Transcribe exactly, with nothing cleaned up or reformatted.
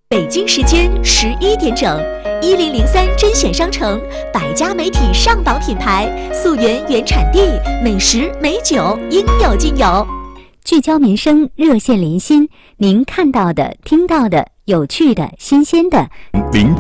北京时间十一点整，一零零三甄选商城，百家媒体上榜品牌，溯源原产地，美食美酒应有尽有。 聚焦民生，热线连心，您看到的、听到的、有趣的、新鲜的。